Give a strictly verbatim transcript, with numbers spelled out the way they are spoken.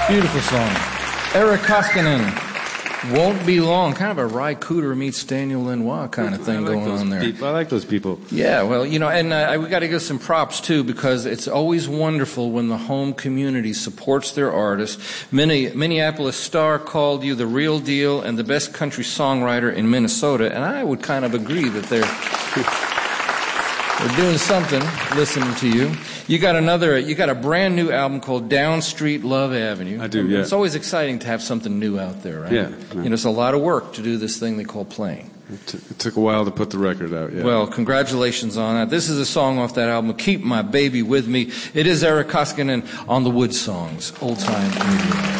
Beautiful song. Eric Koskinen. Won't Be Long. Kind of a Ry Cooder meets Daniel Lanois kind of thing I like going those on there. People. I like those people. Yeah, well, you know, and uh, we got to give some props, too, because it's always wonderful when the home community supports their artists. Minne- Minneapolis Star called you the real deal and the best country songwriter in Minnesota, and I would kind of agree that they're... We're doing something, listening to you. You got another, you got a brand new album called Down Street Love Avenue. I do, yeah. It's always exciting to have something new out there, right? Yeah. You know, it's a lot of work to do this thing they call playing. It, t- it took a while to put the record out, yeah. Well, congratulations on that. This is a song off that album, Keep My Baby With Me. It is Eric Koskinen on the Wood Songs, Old Time Radio.